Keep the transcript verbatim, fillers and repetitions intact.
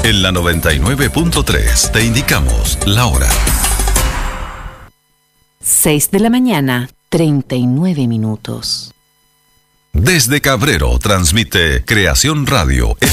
En la noventa y nueve punto tres te indicamos la hora. seis de la mañana, treinta y nueve minutos. Desde Cabrero transmite Creación Radio.